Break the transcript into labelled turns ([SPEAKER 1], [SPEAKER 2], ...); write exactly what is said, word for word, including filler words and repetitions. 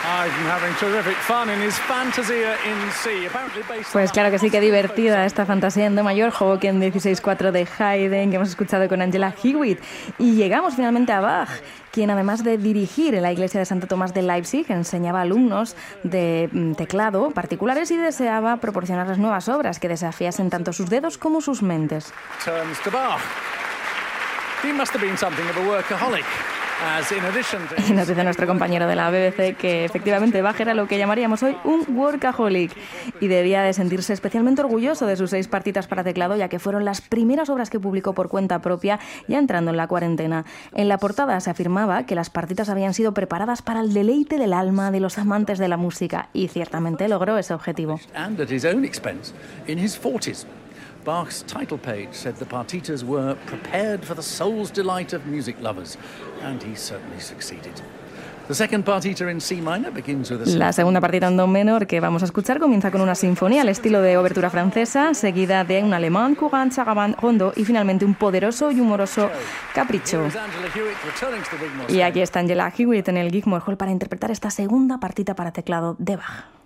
[SPEAKER 1] Pues claro que sí, que divertida esta fantasía en do mayor, Hoboken dieciséis cuatro de Haydn, que hemos escuchado con Angela Hewitt. Y llegamos finalmente a Bach, quien además de dirigir en la iglesia de Santo Tomás de Leipzig, enseñaba alumnos de teclado particulares y deseaba proporcionarles nuevas obras que desafiasen tanto sus dedos como sus mentes.
[SPEAKER 2] He must have been something of a workaholic. As in addition to...
[SPEAKER 1] Y nos dice nuestro compañero de la B B C que efectivamente Bach era lo que llamaríamos hoy un workaholic y debía de sentirse especialmente orgulloso de sus seis partitas para teclado, ya que fueron las primeras obras que publicó por cuenta propia ya entrando en la cuarentena. En la portada se afirmaba que las partitas habían sido preparadas para el deleite del alma de los amantes de la música y ciertamente logró ese objetivo.
[SPEAKER 2] And at his own expense in his forties. Bach's title page said the partitas were prepared for the soul's delight of music lovers, and he certainly succeeded. The second partita in C minor begins with a...
[SPEAKER 1] La segunda partita en do menor que vamos a escuchar comienza con una sinfonía al estilo de obertura francesa, seguida de un alemán, courant, sarabande, rondo y finalmente un poderoso y humoroso capricho. Y aquí está Angela Hewitt en el Wigmore Hall para interpretar esta segunda partita para teclado de Bach.